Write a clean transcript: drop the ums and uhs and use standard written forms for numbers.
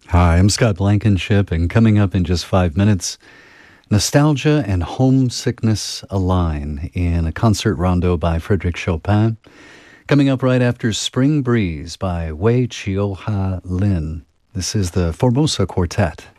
Hi, I'm Scott Blankenship, and coming up in just 5 minutes, nostalgia and homesickness align in a concert rondo by Frédéric Chopin. Coming up right after Spring Breeze by Wei Chioha Lin. This is the Formosa Quartet.